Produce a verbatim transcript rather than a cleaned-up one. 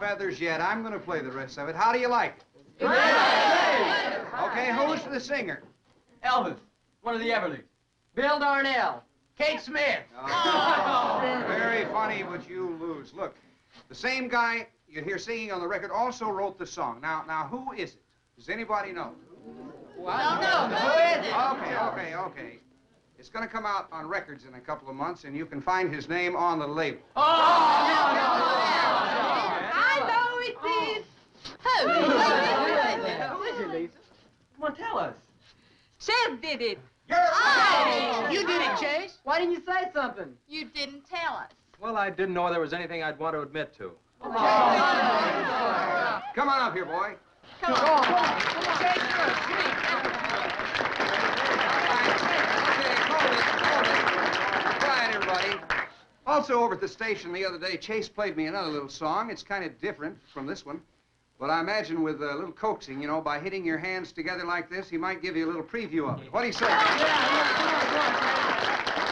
feathers yet. I'm going to play the rest of it. How do you like it? Okay, who's the singer? Elvis, one of the Everlys. Bill Darnell. Kate Smith. Oh, very funny, but you lose. Look, the same guy you hear singing on the record also wrote the song. Now, now, who is it? Does anybody know? Well, no, no. Who is it? Okay, okay, okay. It's going to come out on records in a couple of months, and you can find his name on the label. Oh, no, no, no, no. I know it is. Who is it, Lisa? Come on, tell us. Chef did it. You're Oh! You did it, Chase. Why didn't you say something? You didn't tell us. Well, I didn't know there was anything I'd want to admit to. Come on up here, boy. Come on. Come on. Come on. Chase, first. Come Okay, hold it, hold it. Quiet, everybody. Also, over at the station the other day, Chase played me another little song. It's kind of different from this one. But I imagine with a little coaxing, you know, by hitting your hands together like this, he might give you a little preview of it. What do you say? Yeah, yeah, come on, come on.